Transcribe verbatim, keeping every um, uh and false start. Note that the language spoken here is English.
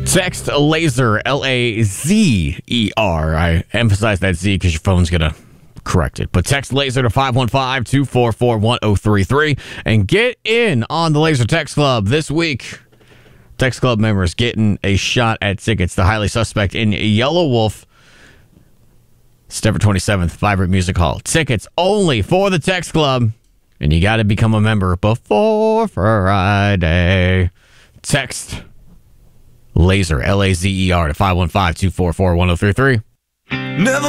Text Laser, L A Z E R. I emphasize that Z because your phone's going to correct it. But text Laser to five one five, two four four, one zero three three and get in on the Laser Text Club this week. Text Club members getting a shot at tickets. The Highly Suspect in Yellow Wolf, September twenty-seventh, Vibrant Music Hall. Tickets only for the Text Club, and you got to become a member before Friday. Text Laser, L A Z E R, to five one five, two four four, one zero three three. Never